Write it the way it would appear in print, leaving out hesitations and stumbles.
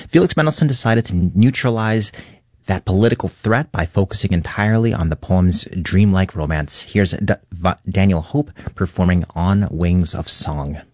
Felix Mendelssohn decided to neutralize that political threat by focusing entirely on the poem's dreamlike romance. Here's Daniel Hope performing On Wings of Song.